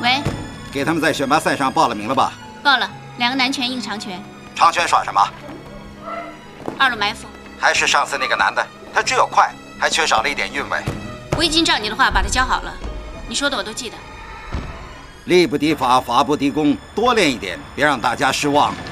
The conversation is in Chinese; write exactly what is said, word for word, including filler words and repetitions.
喂， 给他们在选拔赛上报了名了吧？ 报了，两个南拳，一个长拳。 长拳耍什么？ 二路埋伏。 还是上次那个男的，他只有快，还缺少了一点韵味。 我已经照你的话把他教好了，你说的我都记得。 力不敌法，法不敌功，多练一点，别让大家失望。